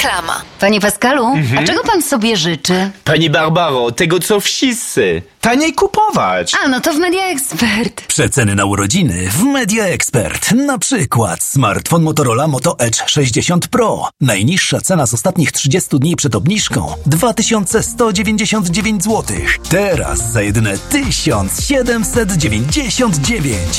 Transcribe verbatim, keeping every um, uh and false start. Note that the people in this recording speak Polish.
Reklama. Panie Pascalu, Mhm. a czego pan sobie życzy? Pani Barbaro, tego co wszyscy. Taniej kupować. A, no to w Media Expert. Przeceny na urodziny w Media Expert. Na przykład smartfon Motorola Moto Edge sześćdziesiąt Pro. Najniższa cena z ostatnich trzydziestu dni przed obniżką dwa tysiące sto dziewięćdziesiąt dziewięć złotych. Teraz za jedyne tysiąc siedemset dziewięćdziesiąt dziewięć.